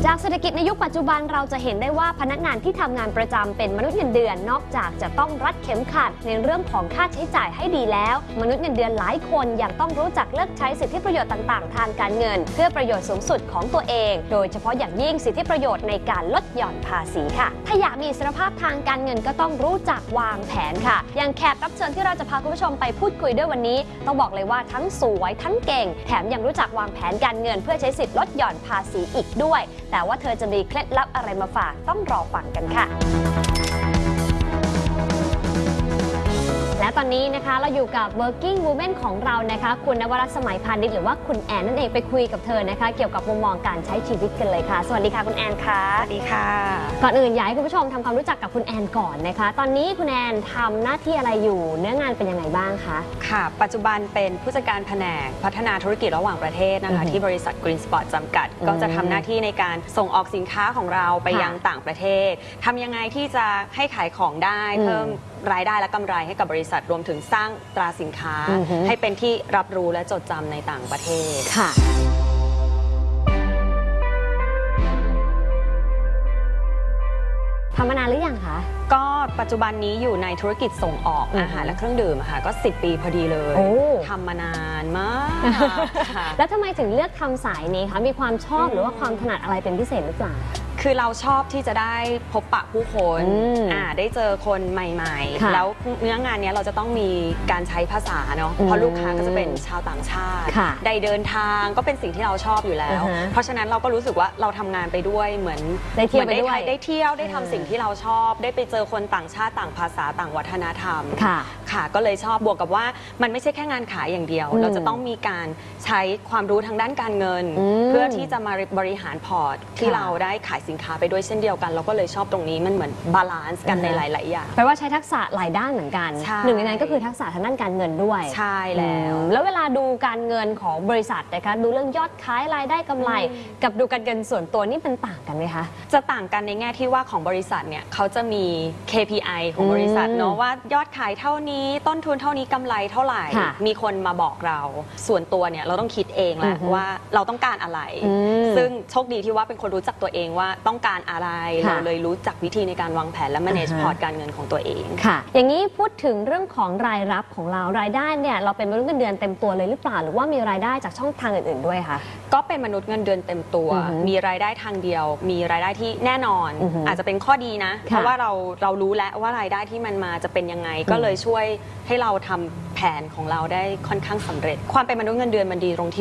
จากเศรษฐกิจในยุคปัจจุบันเราจะเห็นได้ว่าพนักงานที่ทำงานประจำเป็นมนุษย์เงินเดือนนอกจากจะต้องรัดเข็มขัดในเรื่องของค่าใช้จ่ายให้ดีแล้วมนุษย์เงินเดือนหลายคนยังต้องรู้จักเลือกใช้สิทธิประโยชน์ต่างๆทางการเงินเพื่อประโยชน์สูงสุดของตัวเองโดยเฉพาะอย่างยิ่งสิทธิประโยชน์ในการลดหย่อนภาษีค่ะถ้าอยากมีอิสรภาพทางการเงินก็ต้องรู้จักวางแผนค่ะอย่างแขกรับเชิญที่เราจะพาคุณผู้ชมไปพูดคุยด้วยวันนี้ต้องบอกเลยว่าทั้งสวยทั้งเก่งแถมยังรู้จักวางแผนการเงินเพื่อใช้สิทธิลดหย่อนภาษีอีกด้วยแต่ว่าเธอจะมีเคล็ดลับอะไรมาฝากต้องรอฟังกันค่ะและตอนนี้นะคะเราอยู่กับ working woman ของเรานะคะคุณนวรัตน์สมัยพานิชหรือว่าคุณแอนนั่นเองไปคุยกับเธอนะคะเกี่ยวกับมุมมองการใช้ชีวิตกันเลยค่ะสวัสดีค่ะคุณแอนค่ะสวัสดีค่ะก่อนอื่นอยากให้คุณผู้ชมทำความรู้จักกับคุณแอนก่อนนะคะตอนนี้คุณแอนทำหน้าที่อะไรอยู่เนื้องานเป็นยังไงบ้างคะค่ะปัจจุบันเป็นผู้จัดการแผนกพัฒนาธุรกิจระหว่างประเทศนะคะที่บริษัท Green Sport จำกัดก็จะทำหน้าที่ในการส่งออกสินค้าของเราไปยังต่างประเทศทำยังไงที่จะให้ขายของได้เพิ่มรายได้และกำไรให้กับบริษัทรวมถึงสร้างตราสินค้าให้เป็นที่รับรู้และจดจำในต่างประเทศค่ะทำมานานหรือยังคะก็ปัจจุบันนี้อยู่ในธุรกิจส่งออกอาหารและเครื่องดื่มค่ะก็10 ปีพอดีเลยทำมานานมากแล้วทำไมถึงเลือกทำสายนี้คะมีความชอบหรือว่าความถนัดอะไรเป็นพิเศษหรือเปล่าคือเราชอบที่จะได้พบปะผู้คนได้เจอคนใหม่ๆแล้วเนื้องานนี้เราจะต้องมีการใช้ภาษาเนาะเพราะลูกค้าก็จะเป็นชาวต่างชาติได้เดินทางก็เป็นสิ่งที่เราชอบอยู่แล้วเพราะฉะนั้นเราก็รู้สึกว่าเราทำงานไปด้วยเหมือนได้เที่ยวได้ทำสิ่งที่เราชอบได้ไปเจอคนต่างชาติต่างภาษาต่างวัฒนธรรมค่ะก็เลยชอบบวกกับว่ามันไม่ใช่แค่งานขายอย่างเดียวเราจะต้องมีการใช้ความรู้ทางด้านการเงินเพื่อที่จะมาบริหารพอร์ตที่เราได้ขายสินค้าไปด้วยเช่นเดียวกันเราก็เลยชอบตรงนี้มันเหมือนบาลานซ์กันในหลายๆอย่างแปลว่าใช้ทักษะหลายด้านเหมือนกันหนึ่งในนั้นก็คือทักษะทางด้านการเงินด้วยใช่แล้วเวลาดูการเงินของบริษัทนะคะดูเรื่องยอดขายรายได้กำไรกับดูการเงินส่วนตัวนี่เป็นต่างกันไหมคะจะต่างกันในแง่ที่ว่าของบริษัทเนี่ยเขาจะมี KPI ของบริษัทเนาะว่ายอดขายเท่านี้ต้นทุนเท่านี้กำไรเท่าไหร่มีคนมาบอกเราส่วนตัวเนี่ยเราต้องคิดเองแหละว่าเราต้องการอะไรซึ่งโชคดีที่ว่าเป็นคนรู้จักตัวเองว่าต้องการอะไรเราเลยรู้จักวิธีในการวางแผนและ manage พอร์ตการเงินของตัวเองค่ะอย่างนี้พูดถึงเรื่องของรายรับของเรารายได้เนี่ยเราเป็นมนุษย์เงินเดือนเต็มตัวเลยหรือเปล่าหรือว่ามีรายได้จากช่องทางอื่นๆด้วยคะก็เป็นมนุษย์เงินเดือนเต็มตัวมีรายได้ทางเดียวมีรายได้ที่แน่นอนอาจจะเป็นข้อดีนะเพราะว่าเรารู้แล้วว่ารายได้ที่มันมาจะเป็นยังไงก็เลยช่วยให้เราทำแผนของเราได้ค่อนข้างสำเร็จความเป็นมนุษย์เงินเดือนมันดีตรงที่